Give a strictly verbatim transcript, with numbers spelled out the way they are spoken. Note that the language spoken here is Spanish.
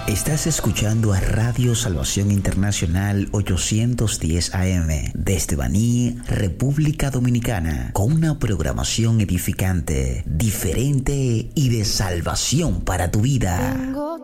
Estás escuchando a Radio Salvación Internacional ochocientos diez A M desde Baní, República Dominicana, con una programación edificante, diferente y de salvación para tu vida. Tengo